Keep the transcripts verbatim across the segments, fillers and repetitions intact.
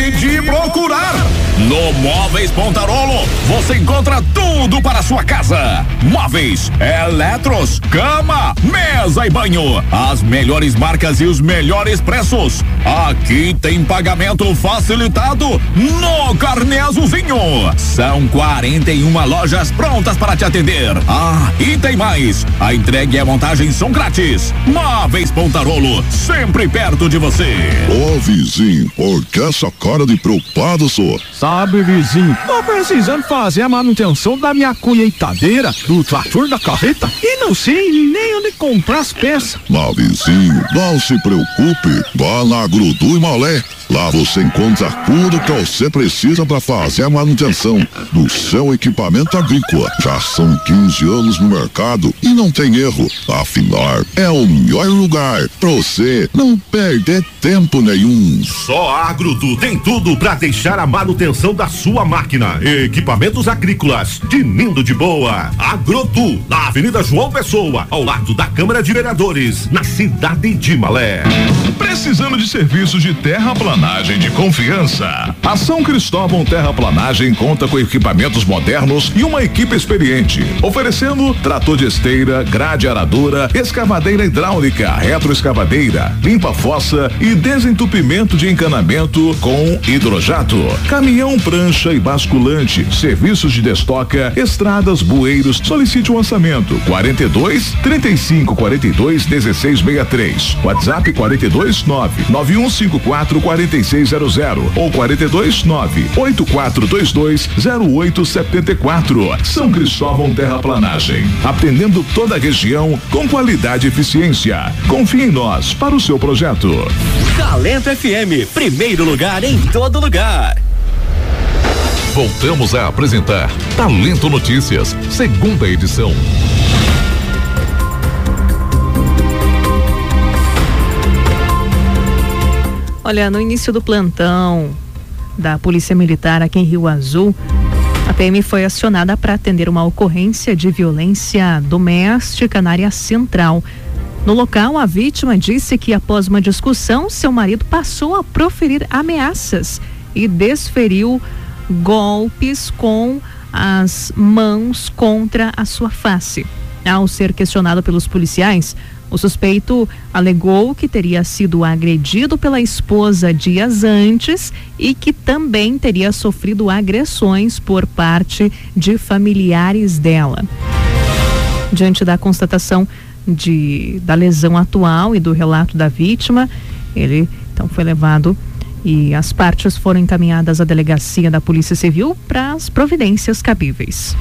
Pare de procurar. No Móveis Pontarolo, você encontra tudo para a sua casa. Móveis, eletros, cama, mesa e banho. As melhores marcas e os melhores preços. Aqui tem pagamento facilitado no Carnê Azulzinho. São quarenta e uma lojas prontas para te atender. Ah, e tem mais. A entrega e a montagem são grátis. Móveis Pontarolo, sempre perto de você. Ô vizinho, por que essa cara de preocupado, senhor? Sabe, vizinho, tô precisando fazer a manutenção da minha colheitadeira, do trator, da carreta, e não sei nem onde comprar as peças. Mas vizinho, não se preocupe, vá na Grudu e Malé. Lá você encontra tudo que você precisa para fazer a manutenção do seu equipamento agrícola. Já são quinze anos no mercado e não tem erro. Afinal, é o melhor lugar para você não perder tempo nenhum. Só a Agrudu tem tudo para deixar a manutenção da sua máquina. Equipamentos agrícolas de Nindo de Boa. Agrudu, na Avenida João Pessoa, ao lado da Câmara de Vereadores, na cidade de Malé. Precisando de serviços de terraplanagem de confiança? A São Cristóvão Terraplanagem conta com equipamentos modernos e uma equipe experiente, oferecendo trator de esteira, grade aradora, escavadeira hidráulica, retroescavadeira, limpa fossa e desentupimento de encanamento com hidrojato, caminhão, prancha e basculante, serviços de destoca, estradas, bueiros. Solicite um orçamento quarenta e dois, trinta e cinco, quarenta e dois, dezesseis sessenta e três, WhatsApp quarenta e dois, nove, nove um cinco quatro, quarenta e seis zero zero ou quarenta e dois, nove, oito quatro dois dois, zero oito sete quatro. São Cristóvão Terraplanagem, atendendo toda a região com qualidade e eficiência. Confie em nós para o seu projeto. Talento F M, primeiro lugar em todo lugar. Voltamos a apresentar Talento Notícias, segunda edição. Olha, no início do plantão da Polícia Militar aqui em Rio Azul, a P M foi acionada para atender uma ocorrência de violência doméstica na área central. No local, a vítima disse que após uma discussão, seu marido passou a proferir ameaças e desferiu golpes com as mãos contra a sua face. Ao ser questionado pelos policiais, o suspeito alegou que teria sido agredido pela esposa dias antes e que também teria sofrido agressões por parte de familiares dela. Diante da constatação de, da lesão atual e do relato da vítima, ele então foi levado e as partes foram encaminhadas à delegacia da Polícia Civil para as providências cabíveis.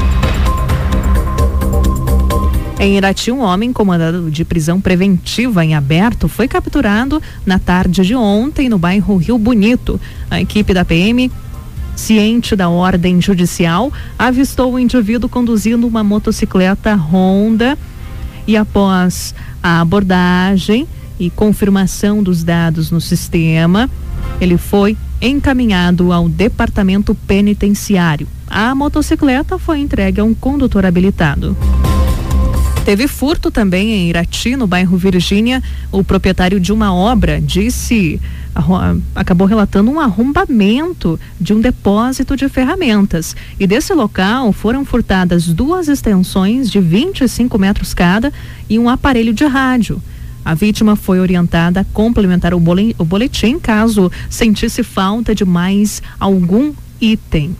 Em Irati, um homem com mandado de prisão preventiva em aberto foi capturado na tarde de ontem no bairro Rio Bonito. A equipe da P M, ciente da ordem judicial, avistou o indivíduo conduzindo uma motocicleta Honda e após a abordagem e confirmação dos dados no sistema, ele foi encaminhado ao departamento penitenciário. A motocicleta foi entregue a um condutor habilitado. Teve furto também em Irati, no bairro Virgínia. O proprietário de uma obra disse, acabou relatando um arrombamento de um depósito de ferramentas. E desse local foram furtadas duas extensões de vinte e cinco metros cada e um aparelho de rádio. A vítima foi orientada a complementar o boletim caso sentisse falta de mais algum item.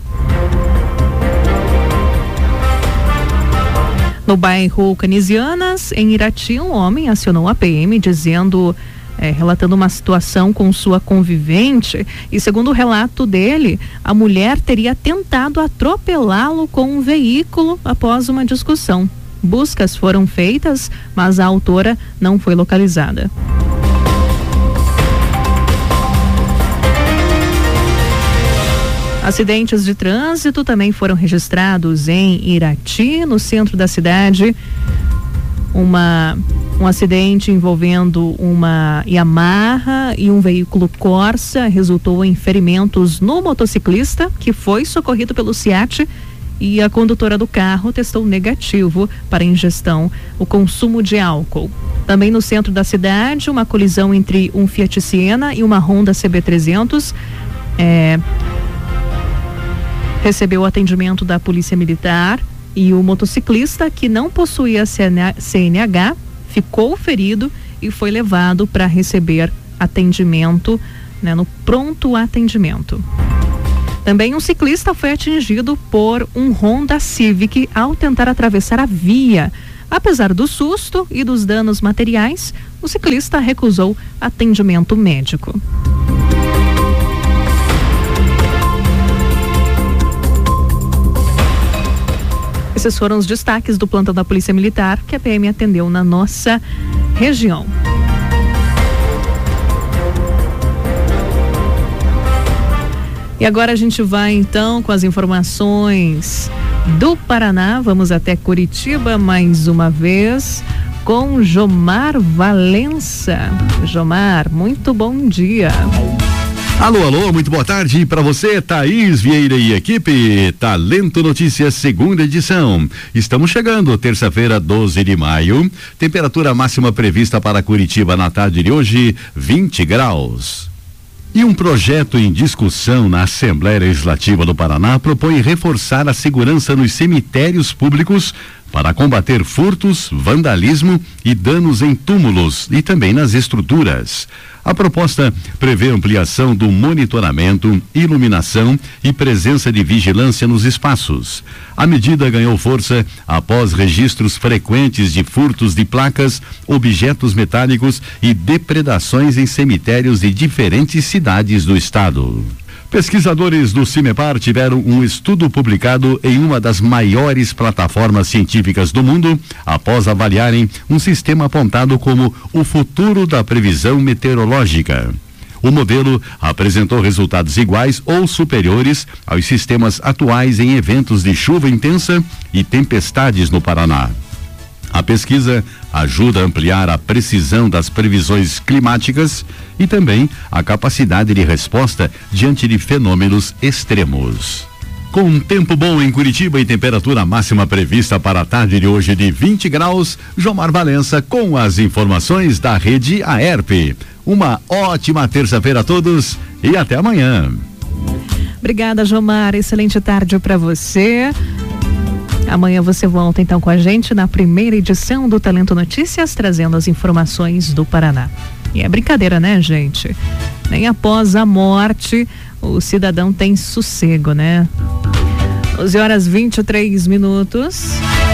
No bairro Canisianas, em Irati, um homem acionou a P M dizendo, é, relatando uma situação com sua convivente e, segundo o relato dele, a mulher teria tentado atropelá-lo com um veículo após uma discussão. Buscas foram feitas, mas a autora não foi localizada. Acidentes de trânsito também foram registrados em Irati, no centro da cidade. Uma, um acidente envolvendo uma Yamaha e um veículo Corsa resultou em ferimentos no motociclista, que foi socorrido pelo SEAT, e a condutora do carro testou negativo para ingestão, o consumo de álcool. Também no centro da cidade, uma colisão entre um Fiat Siena e uma Honda C B trezentos. é, recebeu o atendimento da Polícia Militar e o motociclista, que não possuía C N H, ficou ferido e foi levado para receber atendimento, né, no pronto atendimento. Também um ciclista foi atingido por um Honda Civic ao tentar atravessar a via. Apesar do susto e dos danos materiais, o ciclista recusou atendimento médico. Esses foram os destaques do plantão da Polícia Militar que a P M atendeu na nossa região. E agora a gente vai então com as informações do Paraná. Vamos até Curitiba mais uma vez com Jomar Valença. Jomar, muito bom dia. Alô, alô, muito boa tarde para você, Thaís Vieira e equipe. Talento Notícias, segunda edição. Estamos chegando, terça-feira, doze de maio. Temperatura máxima prevista para Curitiba na tarde de hoje, vinte graus. E um projeto em discussão na Assembleia Legislativa do Paraná propõe reforçar a segurança nos cemitérios públicos para combater furtos, vandalismo e danos em túmulos e também nas estruturas. A proposta prevê ampliação do monitoramento, iluminação e presença de vigilância nos espaços. A medida ganhou força após registros frequentes de furtos de placas, objetos metálicos e depredações em cemitérios de diferentes cidades do estado. Pesquisadores do CIMEPAR tiveram um estudo publicado em uma das maiores plataformas científicas do mundo, após avaliarem um sistema apontado como o futuro da previsão meteorológica. O modelo apresentou resultados iguais ou superiores aos sistemas atuais em eventos de chuva intensa e tempestades no Paraná. A pesquisa ajuda a ampliar a precisão das previsões climáticas e também a capacidade de resposta diante de fenômenos extremos. Com um tempo bom em Curitiba e temperatura máxima prevista para a tarde de hoje de vinte graus, Jomar Valença com as informações da rede AERP. Uma ótima terça-feira a todos e até amanhã. Obrigada, Jomar. Excelente tarde para você. Amanhã você volta então com a gente na primeira edição do Talento Notícias, trazendo as informações do Paraná. E é brincadeira, né, gente? Nem após a morte o cidadão tem sossego, né? doze horas e vinte e três minutos.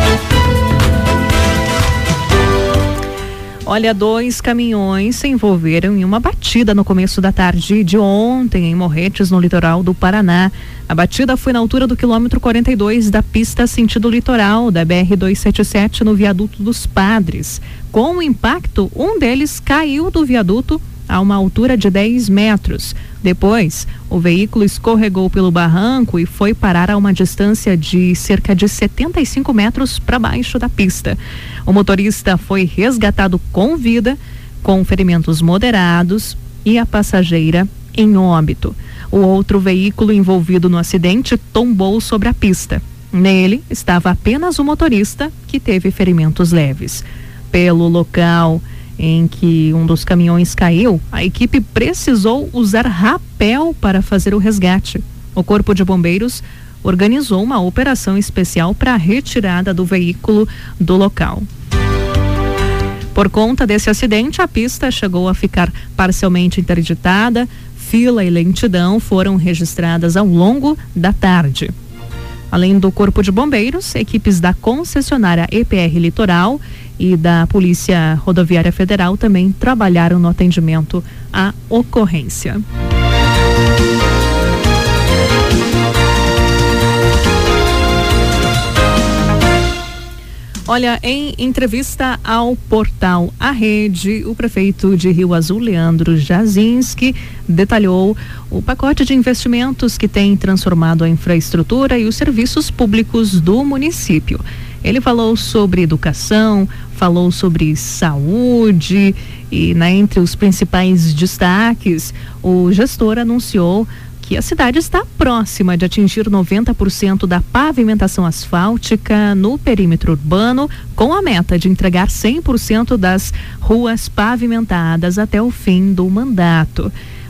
Olha, dois caminhões se envolveram em uma batida no começo da tarde de ontem em Morretes, no litoral do Paraná. A batida foi na altura do quilômetro quarenta e dois da pista sentido litoral da B R duzentos e setenta e sete no viaduto dos Padres. Com o impacto, um deles caiu do viaduto a uma altura de dez metros. Depois, o veículo escorregou pelo barranco e foi parar a uma distância de cerca de setenta e cinco metros para baixo da pista. O motorista foi resgatado com vida, com ferimentos moderados, e a passageira em óbito. O outro veículo envolvido no acidente tombou sobre a pista. Nele estava apenas o motorista, que teve ferimentos leves. Pelo local em que um dos caminhões caiu, a equipe precisou usar rapel para fazer o resgate. O Corpo de Bombeiros organizou uma operação especial para a retirada do veículo do local. Por conta desse acidente, a pista chegou a ficar parcialmente interditada. Fila e lentidão foram registradas ao longo da tarde. Além do Corpo de Bombeiros, equipes da concessionária E P R Litoral e da Polícia Rodoviária Federal também trabalharam no atendimento à ocorrência. Olha, em entrevista ao portal A Rede, o prefeito de Rio Azul, Leandro Jazinski, detalhou o pacote de investimentos que tem transformado a infraestrutura e os serviços públicos do município. Ele falou sobre educação, falou sobre saúde e, né, entre os principais destaques, o gestor anunciou que a cidade está próxima de atingir noventa por cento da pavimentação asfáltica no perímetro urbano, com a meta de entregar cem por cento das ruas pavimentadas até o fim do mandato.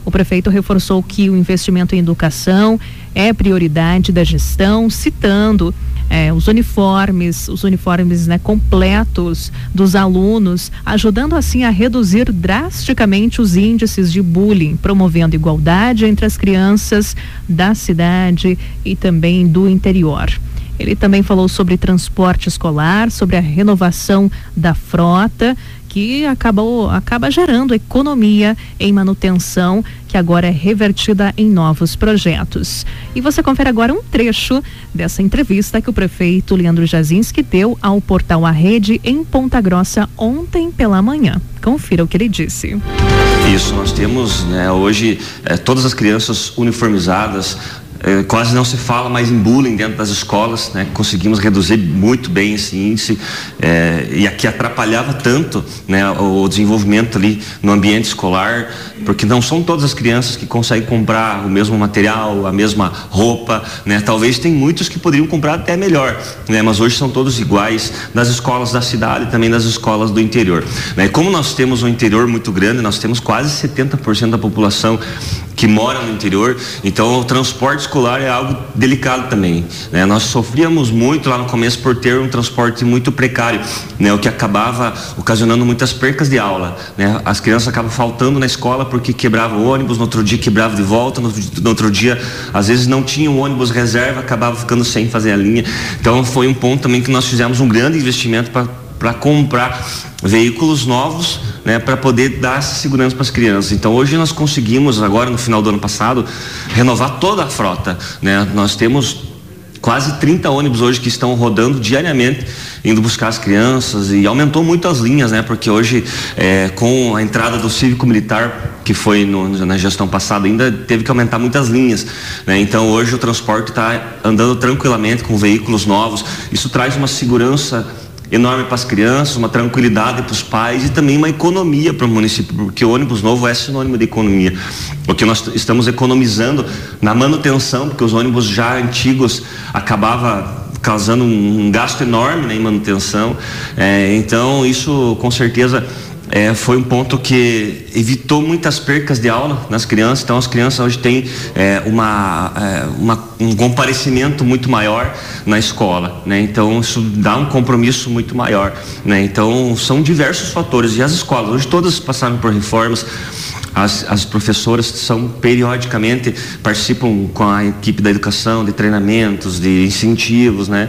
O prefeito reforçou que o investimento em educação é prioridade da gestão, citando eh, os uniformes, os uniformes né, completos dos alunos, ajudando assim a reduzir drasticamente os índices de bullying, promovendo igualdade entre as crianças da cidade e também do interior. Ele também falou sobre transporte escolar, sobre a renovação da frota, que acabou, acaba gerando economia em manutenção, que agora é revertida em novos projetos. E você confere agora um trecho dessa entrevista que o prefeito Leandro Jazinski deu ao portal A Rede em Ponta Grossa ontem pela manhã. Confira o que ele disse. Isso, nós temos né, hoje eh, todas as crianças uniformizadas. É, quase não se fala mais em bullying dentro das escolas, né? Conseguimos reduzir muito bem esse índice é, e aqui atrapalhava tanto né, o desenvolvimento ali no ambiente escolar, porque não são todas as crianças que conseguem comprar o mesmo material, a mesma roupa, né? Talvez tem muitos que poderiam comprar até melhor, né? Mas hoje são todos iguais nas escolas da cidade e também nas escolas do interior, né? Como nós temos um interior muito grande, nós temos quase setenta por cento da população que mora no interior, então o transporte escolar é algo delicado também, né? Nós sofríamos muito lá no começo por ter um transporte muito precário, né? O que acabava ocasionando muitas percas de aula, né? As crianças acabam faltando na escola porque quebrava o ônibus, no outro dia quebrava de volta, no, no outro dia às vezes não tinha um ônibus reserva, acabava ficando sem fazer a linha. Então foi um ponto também que nós fizemos um grande investimento para para comprar veículos novos, né, para poder dar essa segurança para as crianças. Então hoje nós conseguimos, agora no final do ano passado, renovar toda a frota, né? Nós temos quase trinta ônibus hoje que estão rodando diariamente, indo buscar as crianças, e aumentou muito as linhas, né? Porque hoje, é, com a entrada do cívico-militar, que foi no, na gestão passada, ainda teve que aumentar muitas linhas, né? Então hoje o transporte está andando tranquilamente com veículos novos. Isso traz uma segurança enorme para as crianças, uma tranquilidade para os pais e também uma economia para o município, porque o ônibus novo é sinônimo de economia. O que nós estamos economizando na manutenção, porque os ônibus já antigos acabava causando um, um gasto enorme, né, em manutenção. É, então isso com certeza É, foi um ponto que evitou muitas percas de aula nas crianças. Então as crianças hoje têm é, uma, é, uma, um comparecimento muito maior na escola, né? Então isso dá um compromisso muito maior, né? Então são diversos fatores, e as escolas hoje todas passaram por reformas. As, as professoras são periodicamente participam com a equipe da educação de treinamentos, de incentivos, né?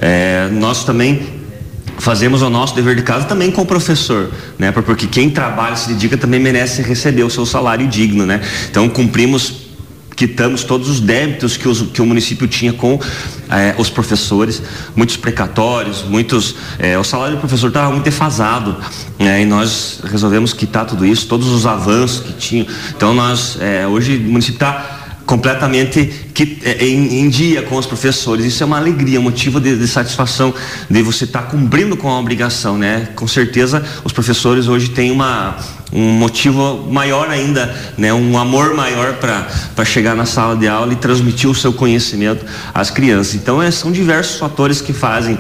É, nós também fazemos o nosso dever de casa também com o professor, né? Porque quem trabalha, se dedica, também merece receber o seu salário digno, né? Então cumprimos, quitamos todos os débitos que, os, que o município tinha com eh, os professores, muitos precatórios, muitos, eh, o salário do professor estava muito defasado, né? E nós resolvemos quitar tudo isso, todos os avanços que tinham. Então nós, eh, hoje o município está completamente que, em, em dia com os professores. Isso é uma alegria, um motivo de, de satisfação de você estar tá cumprindo com a obrigação, né? Com certeza os professores hoje têm uma, um motivo maior ainda, né? Um amor maior para para chegar na sala de aula e transmitir o seu conhecimento às crianças. Então é, são diversos fatores que fazem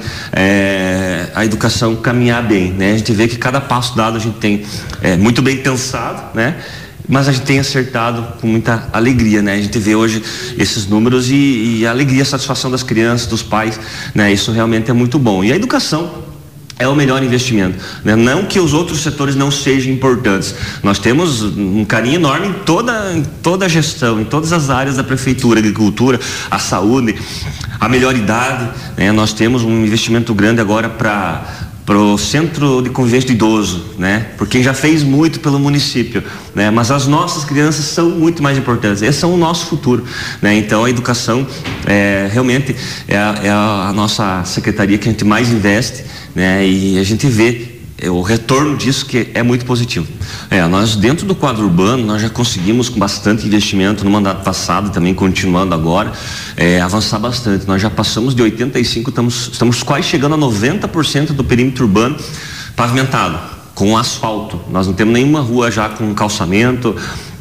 é, a educação caminhar bem, né? A gente vê que cada passo dado a gente tem é, muito bem pensado, né? Mas a gente tem acertado com muita alegria, né? A gente vê hoje esses números e, e a alegria, a satisfação das crianças, dos pais, né? Isso realmente é muito bom. E a educação é o melhor investimento, né? Não que os outros setores não sejam importantes. Nós temos um carinho enorme em toda, em toda a gestão, em todas as áreas da prefeitura, agricultura, a saúde, a melhor idade, né? Nós temos um investimento grande agora para para o Centro de Convivência do Idoso, né? Por quem já fez muito pelo município, né? Mas as nossas crianças são muito mais importantes, esses são o nosso futuro, né? Então a educação é, realmente é a, é a nossa secretaria que a gente mais investe, né? E a gente vê é, o retorno disso que é muito positivo. É, nós dentro do quadro urbano, nós já conseguimos com bastante investimento no mandato passado, também continuando agora, é, avançar bastante. Nós já passamos de oitenta e cinco, estamos, estamos quase chegando a noventa por cento do perímetro urbano pavimentado, com asfalto. Nós não temos nenhuma rua já com calçamento,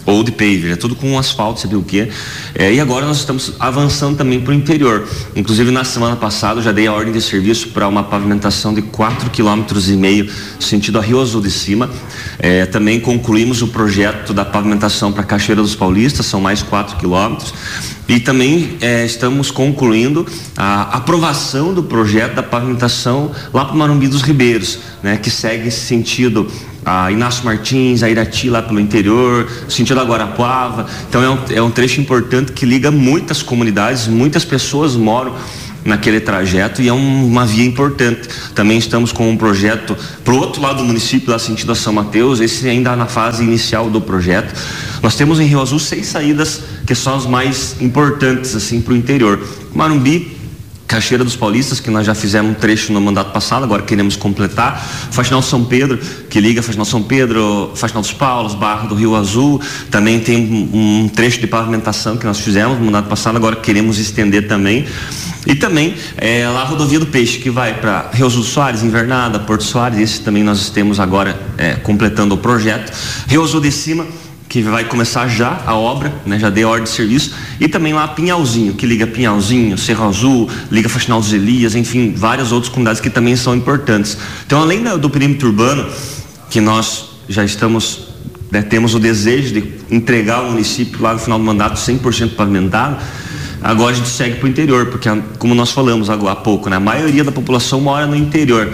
ou de paver, é tudo com asfalto, sabe o quê? É, e agora nós estamos avançando também para o interior. Inclusive na semana passada eu já dei a ordem de serviço para uma pavimentação de quatro quilômetros e meio sentido a Rio Azul de Cima. É, também concluímos o projeto da pavimentação para Cachoeira dos Paulistas, são mais quatro quilômetros. E também é, estamos concluindo a aprovação do projeto da pavimentação lá para o Marumbi dos Ribeiros, né, que segue esse sentido a Inácio Martins, a Irati lá pelo interior, sentido Guarapuava. Então é um, é um trecho importante que liga muitas comunidades, muitas pessoas moram naquele trajeto e é um, uma via importante. Também estamos com um projeto para o outro lado do município, lá sentido a São Mateus, esse ainda na fase inicial do projeto. Nós temos em Rio Azul seis saídas que são as mais importantes assim para o interior. Marumbi, Cachoeira dos Paulistas, que nós já fizemos um trecho no mandato passado, agora queremos completar. Faxinal São Pedro, que liga Faxinal São Pedro, Faxinal dos Paulos, Barra do Rio Azul. Também tem um, um trecho de pavimentação que nós fizemos no mandato passado, agora queremos estender também. E também é, lá a rodovia do Peixe, que vai para Rio Azul Soares, Invernada, Porto Soares. Esse também nós temos agora é, completando o projeto. Rio Azul de Cima, que vai começar já a obra, né? Já dei a ordem de serviço. E também lá Pinhalzinho, que liga Pinhalzinho, Cerro Azul, liga Faxinal dos Elias, enfim, várias outras comunidades que também são importantes. Então, além da, do perímetro urbano, que nós já estamos, né, temos o desejo de entregar o município lá no final do mandato cem por cento pavimentado, agora a gente segue para o interior, porque como nós falamos agora há pouco, né, a maioria da população mora no interior.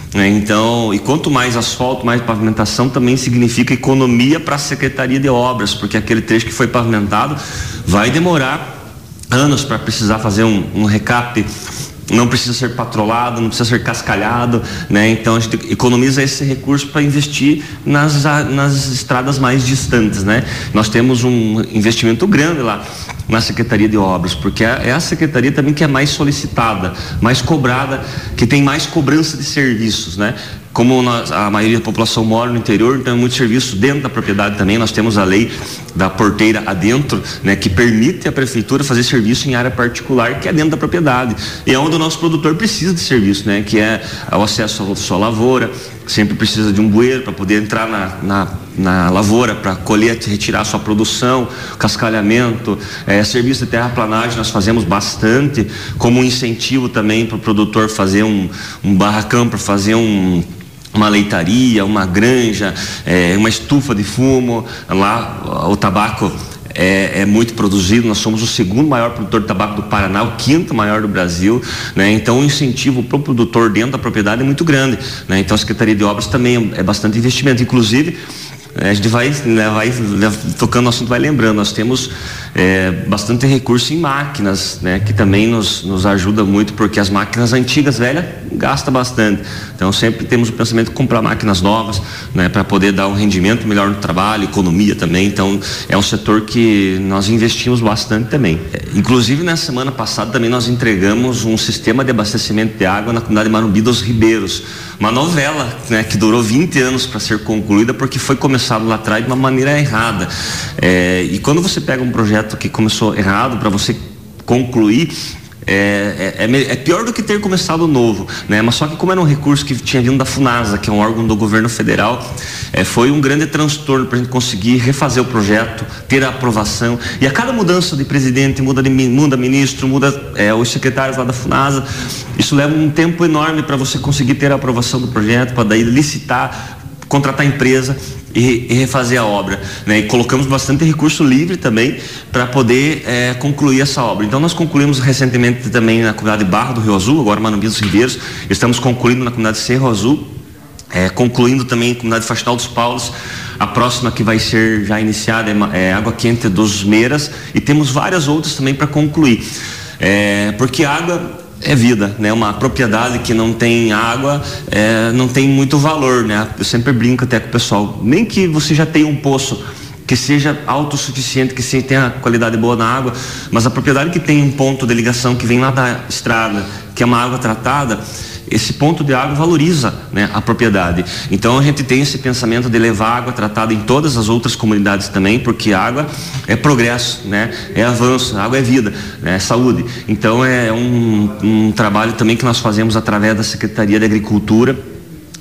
Então, e quanto mais asfalto, mais pavimentação, também significa economia para a Secretaria de Obras, porque aquele trecho que foi pavimentado vai demorar anos para precisar fazer um, um recap, não precisa ser patrolado, não precisa ser cascalhado, né? Então a gente economiza esse recurso para investir nas, nas estradas mais distantes, né? Nós temos um investimento grande lá na Secretaria de Obras, porque é a secretaria também que é mais solicitada, mais cobrada, que tem mais cobrança de serviços, né? Como nós, a maioria da população mora no interior, então é muito serviço dentro da propriedade também. Nós temos a lei da porteira adentro, né, que permite a prefeitura fazer serviço em área particular, que é dentro da propriedade. E é onde o nosso produtor precisa de serviço, né, que é o acesso à sua lavoura, sempre precisa de um bueiro para poder entrar na, na, na lavoura, para colher, retirar a sua produção, cascalhamento, é, serviço de terraplanagem nós fazemos bastante, como um incentivo também para o produtor fazer um, um barracão, para fazer um uma leitaria, uma granja, é, uma estufa de fumo. Lá o tabaco é, é muito produzido, nós somos o segundo maior produtor de tabaco do Paraná, o quinto maior do Brasil, né? Então o incentivo para o produtor dentro da propriedade é muito grande, né? Então a Secretaria de Obras também é bastante investimento, inclusive a gente vai, né, vai tocando no assunto, vai lembrando, nós temos é, bastante recurso em máquinas, né, que também nos, nos ajuda muito, porque as máquinas antigas, velhas, gasta bastante. Então sempre temos o pensamento de comprar máquinas novas, né, para poder dar um rendimento melhor no trabalho, economia também. Então é um setor que nós investimos bastante também. É, inclusive na semana passada também nós entregamos um sistema de abastecimento de água na comunidade de Marumbi dos Ribeiros, uma novela, né, que durou vinte anos para ser concluída, porque foi começado lá atrás de uma maneira errada. É, e quando você pega um projeto que começou errado, para você concluir, É, é, é pior do que ter começado novo, né? Mas só que como era um recurso que tinha vindo da FUNASA, que é um órgão do governo federal, é, foi um grande transtorno para a gente conseguir refazer o projeto, ter a aprovação. E a cada mudança de presidente, muda, de, muda ministro, muda é, os secretários lá da FUNASA, isso leva um tempo enorme para você conseguir ter a aprovação do projeto, para daí licitar, contratar a empresa e, e refazer a obra, né? E colocamos bastante recurso livre também para poder é, concluir essa obra. Então nós concluímos recentemente também na comunidade de Barra do Rio Azul, agora Marumbi dos Ribeiros, estamos concluindo na comunidade de Cerro Azul, é, concluindo também a comunidade de Faxinal dos Paulos. A próxima que vai ser já iniciada é, é Água Quente dos Meiras, e temos várias outras também para concluir, é, porque água é vida, né? Uma propriedade que não tem água é, não tem muito valor, né? Eu sempre brinco até com o pessoal, nem que você já tenha um poço que seja autossuficiente, que se tenha qualidade boa na água, mas a propriedade que tem um ponto de ligação que vem lá da estrada, que é uma água tratada, esse ponto de água valoriza, né, a propriedade. Então a gente tem esse pensamento de levar água tratada em todas as outras comunidades também, porque água é progresso, né, é avanço, água é vida, né, é saúde. Então é um, um trabalho também que nós fazemos através da Secretaria de Agricultura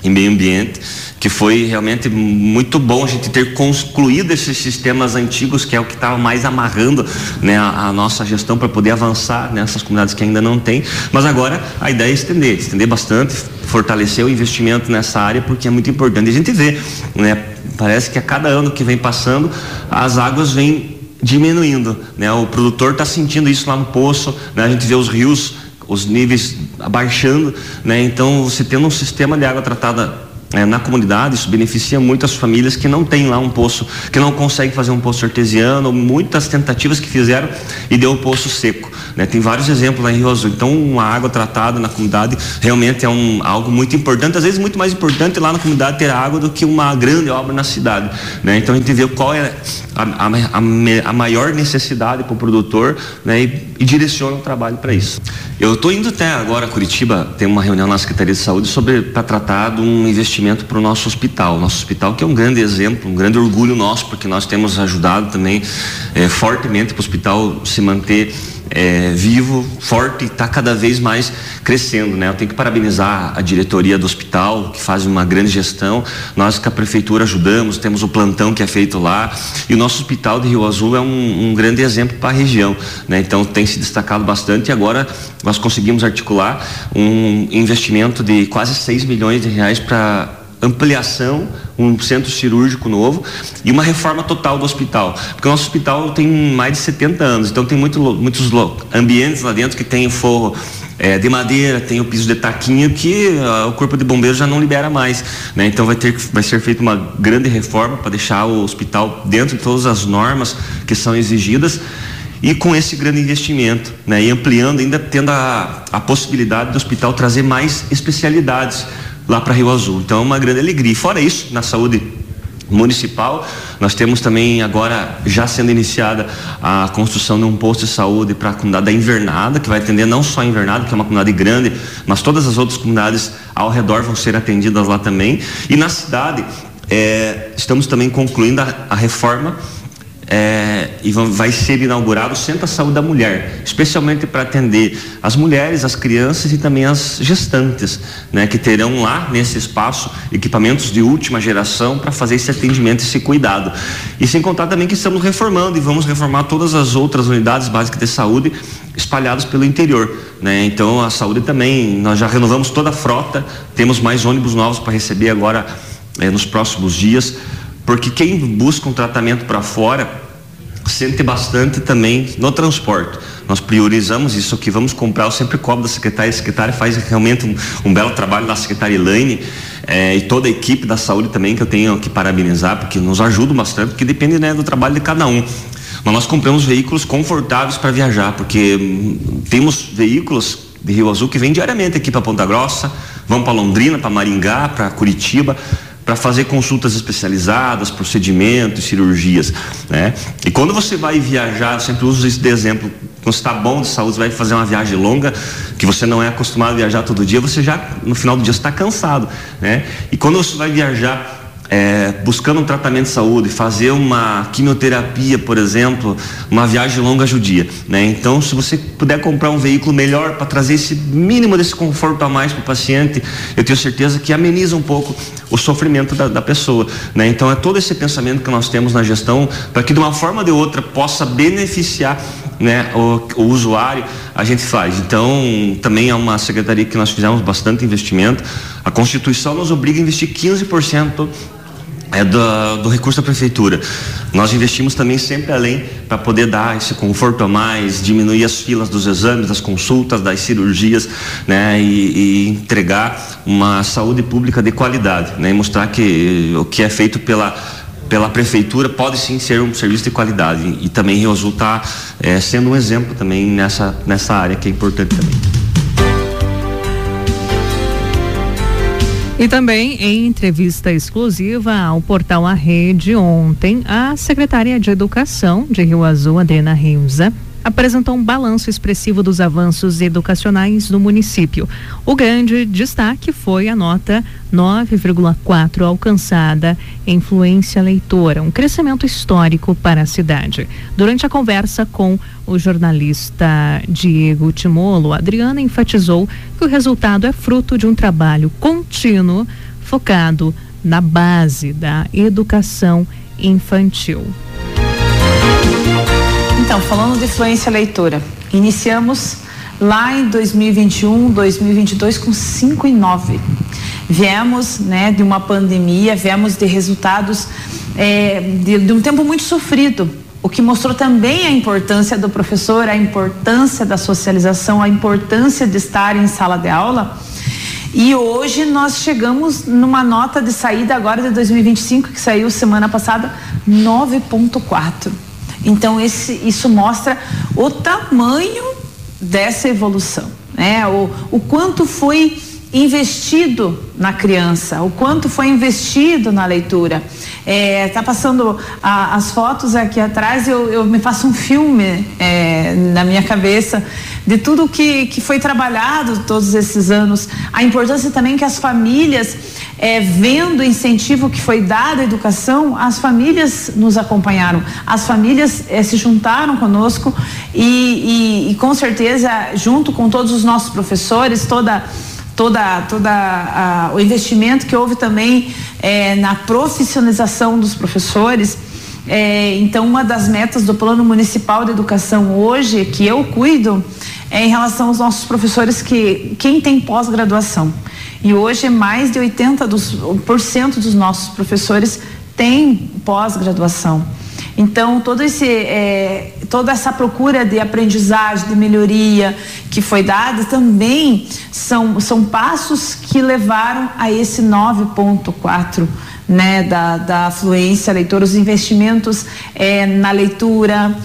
e Meio Ambiente, que foi realmente muito bom a gente ter concluído esses sistemas antigos, que é o que estava mais amarrando, né, a, a nossa gestão para poder avançar nessas comunidades que ainda não tem. Mas agora a ideia é estender, estender bastante, fortalecer o investimento nessa área, porque é muito importante. A gente vê, né, parece que a cada ano que vem passando, as águas vêm diminuindo, né? O produtor está sentindo isso lá no poço, né? A gente vê os rios, os níveis abaixando, né? Então, você tendo um sistema de água tratada é, na comunidade, isso beneficia muito as famílias que não tem lá um poço, que não conseguem fazer um poço artesiano, muitas tentativas que fizeram e deu o poço seco, né? Tem vários exemplos lá em Rio Azul. Então, a água tratada na comunidade realmente é um, algo muito importante, às vezes muito mais importante lá na comunidade ter água do que uma grande obra na cidade, né? Então, a gente vê qual é a, a, a, a maior necessidade para o produtor, né? E, e direciona o trabalho para isso. Eu estou indo até agora a Curitiba, tem uma reunião na Secretaria de Saúde sobre para tratar de um investimento para o nosso hospital, nosso hospital que é um grande exemplo, um grande orgulho nosso, porque nós temos ajudado também é, fortemente para o hospital se manter É, vivo, forte e está cada vez mais crescendo, né? Eu tenho que parabenizar a diretoria do hospital, que faz uma grande gestão. Nós com a prefeitura ajudamos, temos o plantão que é feito lá, e o nosso hospital de Rio Azul é um, um grande exemplo para a região, né? Então tem se destacado bastante, e agora nós conseguimos articular um investimento de quase seis milhões de reais para ampliação, um centro cirúrgico novo e uma reforma total do hospital, porque o nosso hospital tem mais de setenta anos, então tem muito, muitos ambientes lá dentro que tem o forro é, de madeira, tem o piso de taquinho que uh, o corpo de bombeiros já não libera mais, né? Então vai ter, vai ser feita uma grande reforma para deixar o hospital dentro de todas as normas que são exigidas, e com esse grande investimento, né? E ampliando, ainda tendo a, a possibilidade do hospital trazer mais especialidades lá para Rio Azul. Então é uma grande alegria. E fora isso, na saúde municipal, nós temos também agora já sendo iniciada a construção de um posto de saúde para a comunidade da Invernada, que vai atender não só a Invernada, que é uma comunidade grande, mas todas as outras comunidades ao redor vão ser atendidas lá também. E na cidade é, estamos também concluindo a, a reforma É, e vai ser inaugurado o Centro da Saúde da Mulher, especialmente para atender as mulheres, as crianças e também as gestantes, né, que terão lá nesse espaço equipamentos de última geração para fazer esse atendimento, esse cuidado. E sem contar também que estamos reformando e vamos reformar todas as outras unidades básicas de saúde espalhadas pelo interior, né? Então a saúde também, nós já renovamos toda a frota, temos mais ônibus novos para receber agora é, nos próximos dias, porque quem busca um tratamento para fora sente bastante também no transporte. Nós priorizamos isso aqui, vamos comprar, eu sempre cobro da secretária, a secretária faz realmente um, um belo trabalho, da secretária Elaine é, e toda a equipe da saúde também, que eu tenho que parabenizar, porque nos ajudam bastante, porque depende, né, do trabalho de cada um. Mas nós compramos veículos confortáveis para viajar, porque hum, temos veículos de Rio Azul que vêm diariamente aqui para Ponta Grossa, vão para Londrina, para Maringá, para Curitiba, para fazer consultas especializadas, procedimentos, cirurgias, né? E quando você vai viajar, eu sempre uso isso de exemplo, quando você está bom de saúde, você vai fazer uma viagem longa, que você não é acostumado a viajar todo dia, você já, no final do dia, você está cansado, né? E quando você vai viajar É, buscando um tratamento de saúde, fazer uma quimioterapia, por exemplo, uma viagem longa judia, né? Então, se você puder comprar um veículo melhor para trazer esse mínimo desse conforto a mais para o paciente, eu tenho certeza que ameniza um pouco o sofrimento da, da pessoa, né? Então, é todo esse pensamento que nós temos na gestão para que de uma forma ou de outra possa beneficiar, né, o, o usuário, a gente faz. Então, também é uma secretaria que nós fizemos bastante investimento. A Constituição nos obriga a investir quinze por cento é do, do recurso da prefeitura. Nós investimos também sempre além para poder dar esse conforto a mais, diminuir as filas dos exames, das consultas, das cirurgias, né, e, e entregar uma saúde pública de qualidade, né, e mostrar que o que é feito pela pela prefeitura pode sim ser um serviço de qualidade, e, e também Rio Azul está é, sendo um exemplo também nessa, nessa área que é importante também. E também em entrevista exclusiva ao portal A Rede ontem, a secretária de Educação de Rio Azul, Adriana Rimza, apresentou um balanço expressivo dos avanços educacionais no município. O grande destaque foi a nota nove vírgula quatro alcançada em fluência leitora, um crescimento histórico para a cidade. Durante a conversa com o jornalista Diego Timolo, Adriana enfatizou que o resultado é fruto de um trabalho contínuo focado na base da educação infantil. Então, falando de fluência leitora, iniciamos lá em dois mil e vinte e um, dois mil e vinte e dois com cinco e nove. Viemos, né, de uma pandemia, viemos de resultados é, de, de um tempo muito sofrido, o que mostrou também a importância do professor, a importância da socialização, a importância de estar em sala de aula. E hoje nós chegamos numa nota de saída agora de dois mil e vinte e cinco, que saiu semana passada, nove ponto quatro. Então esse, isso mostra o tamanho dessa evolução, né? O, o quanto foi investido na criança, o quanto foi investido na leitura. É, tá passando a, as fotos aqui atrás, eu, eu me faço um filme é, na minha cabeça de tudo que, que foi trabalhado todos esses anos. A importância também que as famílias, é, vendo o incentivo que foi dado à educação, as famílias nos acompanharam, as famílias é, se juntaram conosco e, e, e com certeza, junto com todos os nossos professores, toda toda toda a, o investimento que houve também é, na profissionalização dos professores. É, então, uma das metas do Plano Municipal de Educação hoje, que eu cuido, é em relação aos nossos professores, que quem tem pós-graduação. E hoje mais de oitenta por cento dos nossos professores tem pós-graduação. Então, todo esse, é, toda essa procura de aprendizagem, de melhoria que foi dada, também são, são passos que levaram a esse nove ponto quatro, né, da, da fluência leitora, os investimentos é, na leitura,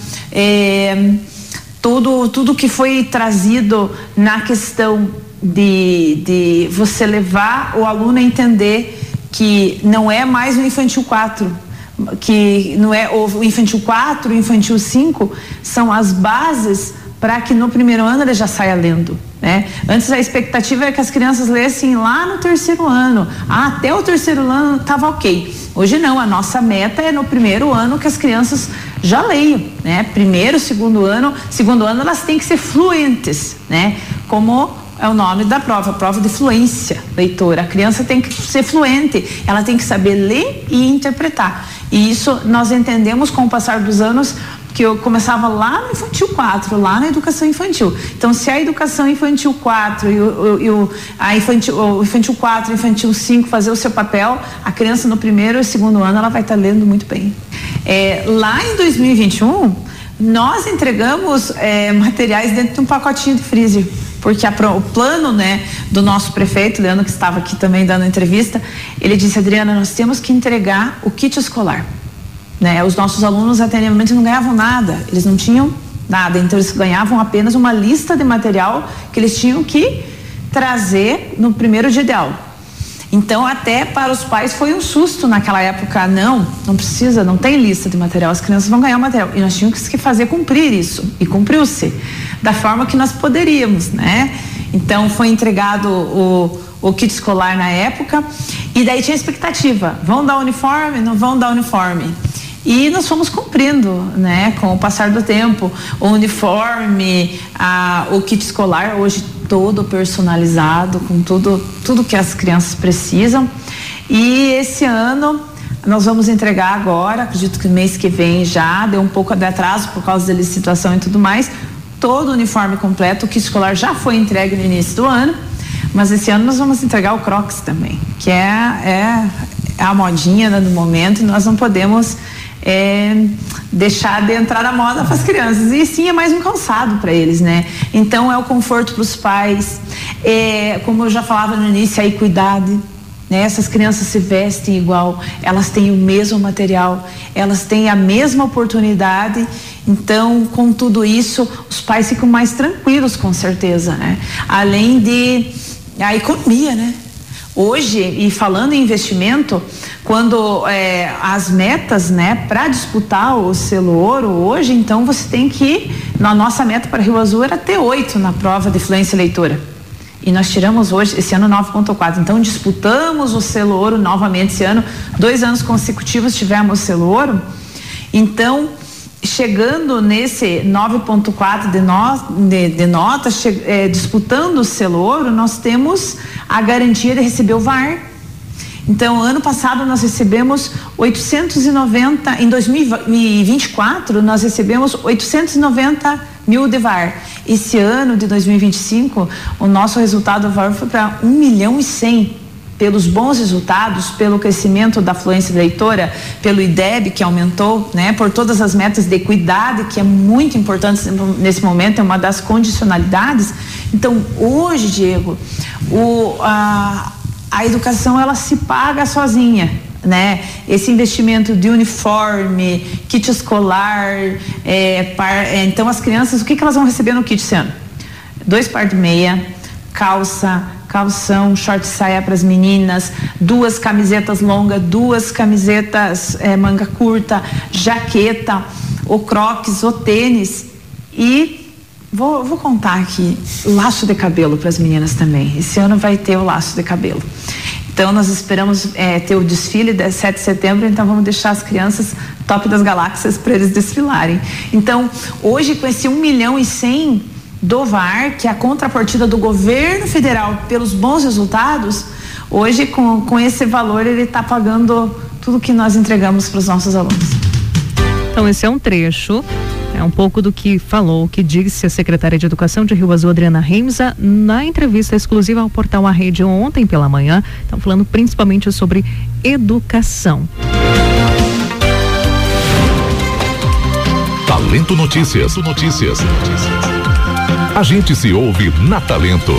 é, tudo, tudo que foi trazido na questão de, de você levar o aluno a entender que não é mais o infantil quatro, que não é o infantil quatro, o infantil cinco são as bases para que no primeiro ano ele já saia lendo, né? Antes a expectativa é que as crianças lessem lá no terceiro ano, ah, até o terceiro ano estava ok. Hoje não, a nossa meta é no primeiro ano que as crianças já leiam, né? Primeiro, segundo ano, segundo ano elas têm que ser fluentes, né? Como é o nome da prova, prova de fluência leitora. A criança tem que ser fluente, ela tem que saber ler e interpretar. E isso nós entendemos com o passar dos anos, que eu começava lá no infantil quatro, lá na educação infantil. Então, se a educação infantil quatro e o, e o, a infantil, o infantil quatro e o infantil cinco fazer o seu papel, a criança no primeiro e segundo ano ela vai estar lendo muito bem. É, lá em dois mil e vinte e um, nós entregamos é, materiais dentro de um pacotinho de freezer, porque a, o plano, né, do nosso prefeito, Leandro, que estava aqui também dando entrevista, ele disse: Adriana, nós temos que entregar o kit escolar, né? Os nossos alunos anteriormente não ganhavam nada, eles não tinham nada, então eles ganhavam apenas uma lista de material que eles tinham que trazer no primeiro dia de aula. Então, até para os pais foi um susto naquela época. Não, não precisa, não tem lista de material, as crianças vão ganhar material. E nós tínhamos que fazer cumprir isso, e cumpriu-se da forma que nós poderíamos, né? Então, foi entregado o, o kit escolar na época, e daí tinha expectativa: vão dar uniforme? Não vão dar uniforme? E nós fomos cumprindo, né, com o passar do tempo, o uniforme, a, o kit escolar hoje todo personalizado, com tudo, tudo que as crianças precisam. E esse ano nós vamos entregar agora, acredito que mês que vem já, deu um pouco de atraso por causa da licitação e tudo mais, todo o uniforme completo. O kit escolar já foi entregue no início do ano, mas esse ano nós vamos entregar o Crocs também, que é, é, é a modinha, né, do momento, e nós não podemos É, deixar de entrar na moda para as crianças. E sim, é mais um calçado para eles, né? Então é o conforto para os pais, é, como eu já falava no início, a equidade, né? Essas crianças se vestem igual, elas têm o mesmo material, elas têm a mesma oportunidade. Então, com tudo isso, os pais ficam mais tranquilos, com certeza, né? Além de a economia, né? Hoje, e falando em investimento, quando é, as metas, né, para disputar o selo ouro hoje, então você tem que, na nossa meta para Rio Azul era ter oito na prova de fluência leitora. E nós tiramos hoje, esse ano, nove ponto quatro. Então disputamos o selo ouro novamente esse ano, dois anos consecutivos tivemos o selo ouro. Então, chegando nesse nove ponto quatro de, no, de, de nota, che, é, disputando o selo ouro, nós temos a garantia de receber o V A R. Então, ano passado nós recebemos oitocentos e noventa, em dois mil e vinte e quatro nós recebemos oitocentos e noventa mil de V A R. Esse ano de dois mil e vinte e cinco, o nosso resultado do V A R foi para um milhão e cem. Pelos bons resultados, pelo crescimento da afluência eleitora, pelo I D E B que aumentou, né, por todas as metas de equidade, que é muito importante nesse momento, é uma das condicionalidades. Então, hoje, Diego, o, a, a educação ela se paga sozinha, né? Esse investimento de uniforme, kit escolar, é, par, é, então as crianças, o que, que elas vão receber no kit esse ano? Dois par de meia, calça, calção, short saia para as meninas, duas camisetas longas, duas camisetas é, manga curta, jaqueta, ou crocs, ou tênis e vou, vou contar aqui, laço de cabelo para as meninas também. Esse ano vai ter o laço de cabelo. Então nós esperamos é, ter o desfile de sete de setembro, então vamos deixar as crianças top das galáxias para eles desfilarem. Então hoje com esse um milhão e cem do V A R, que é a contrapartida do governo federal pelos bons resultados, hoje com, com esse valor ele está pagando tudo que nós entregamos para os nossos alunos. Então esse é um trecho, é um pouco do que falou, que disse a secretária de Educação de Rio Azul, Adriana Reimsa, na entrevista exclusiva ao portal A Rede ontem pela manhã. Estão falando principalmente sobre educação. Talento Notícias. Notícias. A gente se ouve na Talento.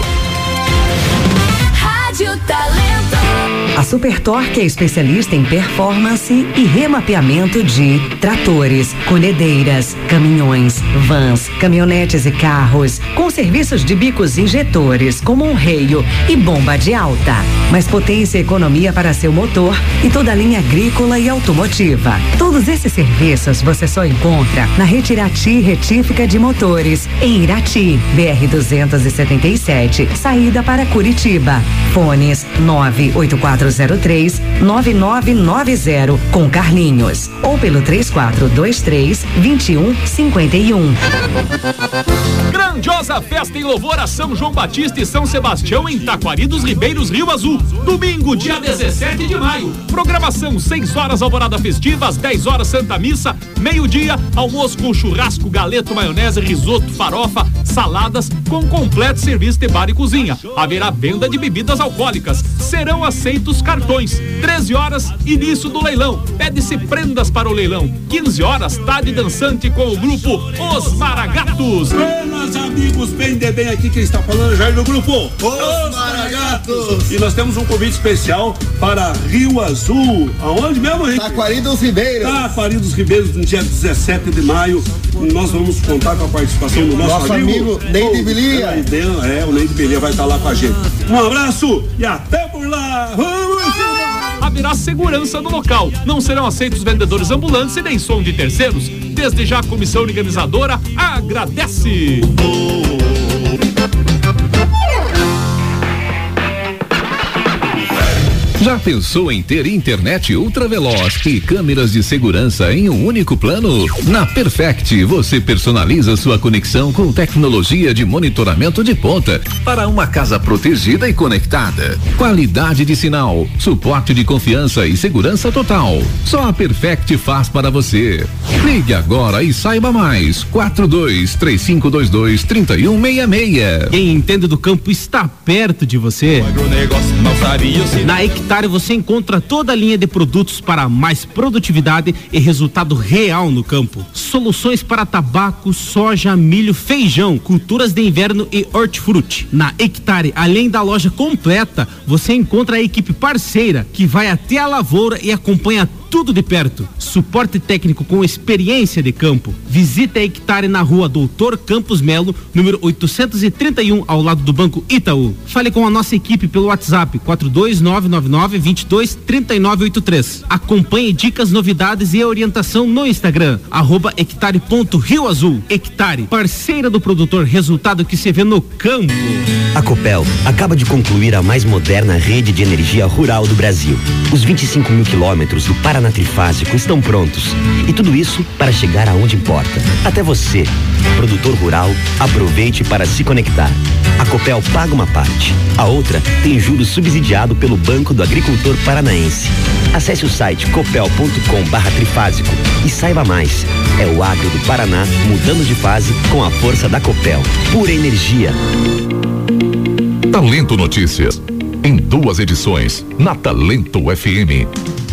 Rádio Talento. A Super Torque é especialista em performance e remapeamento de tratores, colhedeiras, caminhões, vans, caminhonetes e carros, com serviços de bicos injetores, como um reio e bomba de alta. Mais potência e economia para seu motor e toda a linha agrícola e automotiva. Todos esses serviços você só encontra na Retirati Retífica de Motores, em Irati, B R duzentos e setenta e sete, saída para Curitiba. Fones nove oito quatro zero três nove nove nove zero com Carlinhos ou pelo três quatro dois três dois um cinco um. Grandiosa festa em louvor a São João Batista e São Sebastião em Taquari dos Ribeiros, Rio Azul. Domingo, dia dezessete de maio. Programação seis horas alvorada festiva, às dez horas Santa Missa, meio-dia almoço com churrasco, galeto, maionese, risoto, farofa, saladas com completo serviço de bar e cozinha. Haverá venda de bebidas alcoólicas. Serão aceitos cartões. treze horas, início do leilão. Pede-se prendas para o leilão. quinze horas, tarde dançante com o grupo Os Maragatos. Buenas amigos, bem de bem aqui quem está falando já é do grupo Os Maragatos. E nós temos um convite especial para Rio Azul. Aonde mesmo, Henrique? Taquari dos Ribeiros. Taquari dos Ribeiros, no dia dezessete de maio. Nós vamos contar com a participação do nosso, nosso amigo, amigo Ney de Bilia. É, o Ney de Bilia vai estar lá com a gente. Um abraço e até por lá. Vamos! Haverá segurança no local. Não serão aceitos vendedores ambulantes e nem som de terceiros. Desde já a comissão organizadora agradece. Já pensou em ter internet ultraveloz e câmeras de segurança em um único plano? Na Perfect, você personaliza sua conexão com tecnologia de monitoramento de ponta para uma casa protegida e conectada. Qualidade de sinal, suporte de confiança e segurança total. Só a Perfect faz para você. Ligue agora e saiba mais. quatro dois três cinco dois dois três um seis seis. Quem entende do campo está perto de você. Na Hectare você encontra toda a linha de produtos para mais produtividade e resultado real no campo. Soluções para tabaco, soja, milho, feijão, culturas de inverno e hortifruti. Na Hectare, além da loja completa, você encontra a equipe parceira que vai até a lavoura e acompanha tudo de perto. Suporte técnico com experiência de campo. Visite a Hectare na rua Doutor Campos Melo, número oitocentos e trinta e um, ao lado do Banco Itaú. Fale com a nossa equipe pelo WhatsApp quatro dois nove nove nove dois dois três nove oito três. Acompanhe dicas, novidades e orientação no Instagram, arroba hectare ponto rio azul. Hectare, parceira do produtor, resultado que se vê no campo. A Copel acaba de concluir a mais moderna rede de energia rural do Brasil. Os vinte e cinco mil quilômetros do Paraná Paraná Trifásico estão prontos. E tudo isso para chegar aonde importa. Até você, produtor rural, aproveite para se conectar. A Copel paga uma parte. A outra tem juros subsidiado pelo Banco do Agricultor Paranaense. Acesse o site copel ponto com barra trifásico e saiba mais. É o agro do Paraná mudando de fase com a força da Copel. Pura energia. Talento Notícias. Em duas edições, na Talento F M.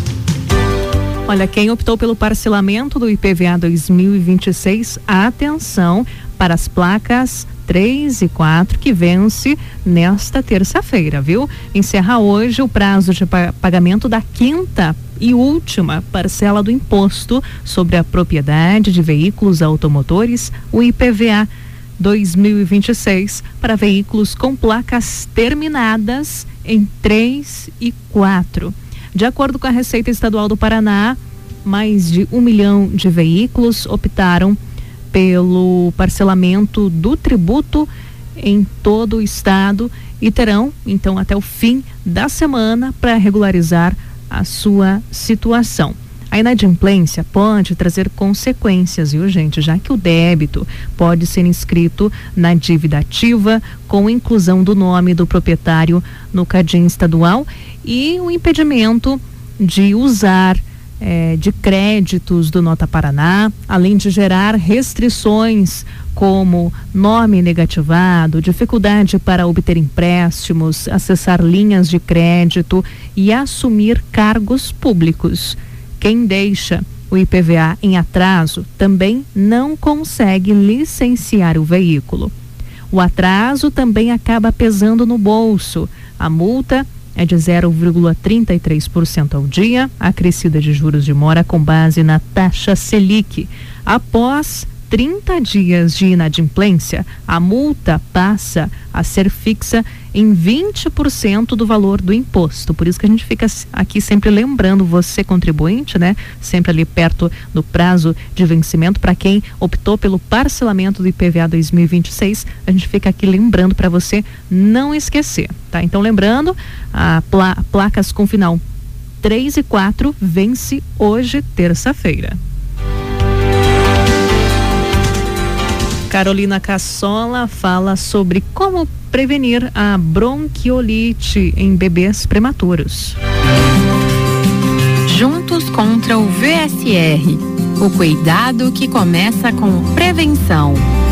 Olha, quem optou pelo parcelamento do I P V A dois mil e vinte e seis, atenção para as placas três e quatro que vence nesta terça-feira, viu? Encerra hoje o prazo de pagamento da quinta e última parcela do imposto sobre a propriedade de veículos automotores, o I P V A dois mil e vinte e seis, para veículos com placas terminadas em três e quatro. De acordo com a Receita Estadual do Paraná, mais de um milhão de veículos optaram pelo parcelamento do tributo em todo o estado e terão, então, até o fim da semana para regularizar a sua situação. A inadimplência pode trazer consequências, viu, gente? Já que o débito pode ser inscrito na dívida ativa com inclusão do nome do proprietário no Cadim estadual e o impedimento de usar eh, de créditos do Nota Paraná, além de gerar restrições como nome negativado, dificuldade para obter empréstimos, acessar linhas de crédito e assumir cargos públicos. Quem deixa o I P V A em atraso também não consegue licenciar o veículo. O atraso também acaba pesando no bolso. A multa é de zero vírgula trinta e três por cento ao dia, acrescida de juros de mora com base na taxa Selic. Após trinta dias de inadimplência, a multa passa a ser fixa em vinte por cento do valor do imposto. Por isso que a gente fica aqui sempre lembrando você, contribuinte, né? Sempre ali perto do prazo de vencimento. Para quem optou pelo parcelamento do I P V A dois mil e vinte e seis, a gente fica aqui lembrando para você não esquecer, tá? Então, lembrando, a pla- placas com final três e quatro vence hoje, terça-feira. Carolina Cassola fala sobre como prevenir a bronquiolite em bebês prematuros. Juntos contra o V S R. O cuidado que começa com prevenção.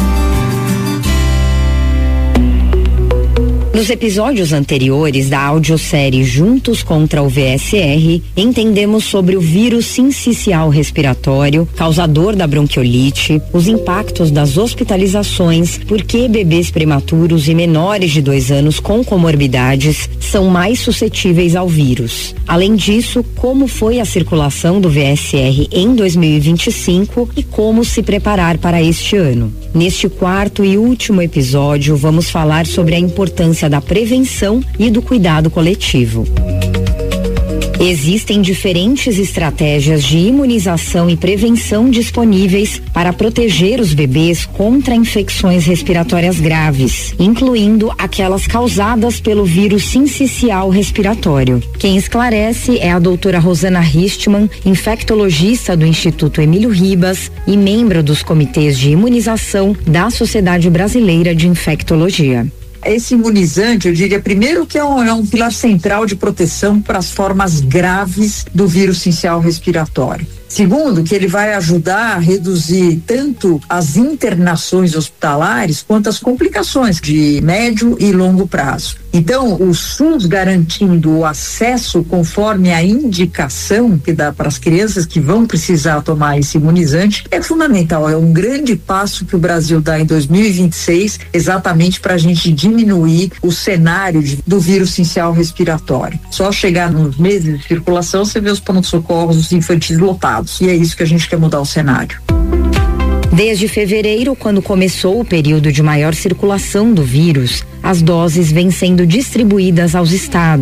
Nos episódios anteriores da audiosérie Juntos contra o V S R, entendemos sobre o vírus sincicial respiratório, causador da bronquiolite, os impactos das hospitalizações, por que bebês prematuros e menores de dois anos com comorbidades são mais suscetíveis ao vírus. Além disso, como foi a circulação do V S R em dois mil e vinte e cinco e como se preparar para este ano. Neste quarto e último episódio, vamos falar sobre a importância da prevenção e do cuidado coletivo. Existem diferentes estratégias de imunização e prevenção disponíveis para proteger os bebês contra infecções respiratórias graves, incluindo aquelas causadas pelo vírus sincicial respiratório. Quem esclarece é a doutora Rosana Ristman, infectologista do Instituto Emílio Ribas e membro dos comitês de imunização da Sociedade Brasileira de Infectologia. Esse imunizante, eu diria primeiro que é um, é um pilar central de proteção para as formas graves do vírus sincicial respiratório. Segundo, que ele vai ajudar a reduzir tanto as internações hospitalares quanto as complicações de médio e longo prazo. Então, o SUS garantindo o acesso conforme a indicação que dá para as crianças que vão precisar tomar esse imunizante é fundamental. É um grande passo que o Brasil dá em dois mil e vinte e seis, exatamente para a gente diminuir o cenário de, do vírus sincicial respiratório. Só chegar nos meses de circulação, você vê os pronto-socorros infantis lotados. E é isso que a gente quer mudar o cenário. Desde fevereiro, quando começou o período de maior circulação do vírus, as doses vêm sendo distribuídas aos estados.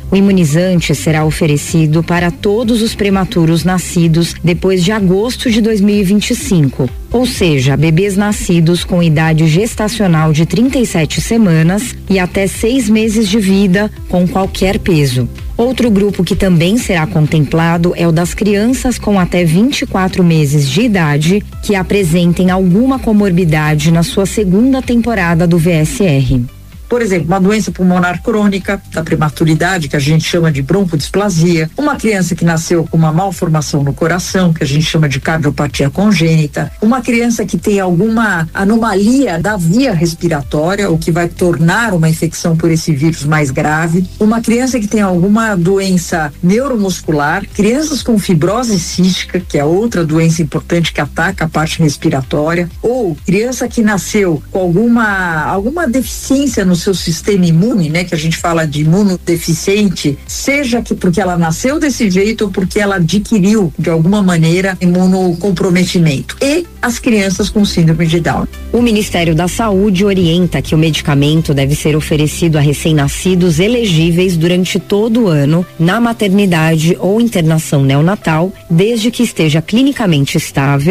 O imunizante será oferecido para todos os prematuros nascidos depois de agosto de dois mil e vinte e cinco, ou seja, bebês nascidos com idade gestacional de trinta e sete semanas e até seis meses de vida com qualquer peso. Outro grupo que também será contemplado é o das crianças com até vinte e quatro meses de idade que apresentem alguma comorbidade na sua segunda temporada do V S R. Por exemplo, uma doença pulmonar crônica da prematuridade, que a gente chama de broncodisplasia, uma criança que nasceu com uma malformação no coração, que a gente chama de cardiopatia congênita, uma criança que tem alguma anomalia da via respiratória, o que vai tornar uma infecção por esse vírus mais grave, uma criança que tem alguma doença neuromuscular, crianças com fibrose cística, que é outra doença importante que ataca a parte respiratória, ou criança que nasceu com alguma, alguma deficiência no seu sistema imune, né, que a gente fala de imunodeficiente, seja que porque ela nasceu desse jeito ou porque ela adquiriu de alguma maneira imunocomprometimento, e as crianças com síndrome de Down. O Ministério da Saúde orienta que o medicamento deve ser oferecido a recém-nascidos elegíveis durante todo o ano na maternidade ou internação neonatal, desde que esteja clinicamente estável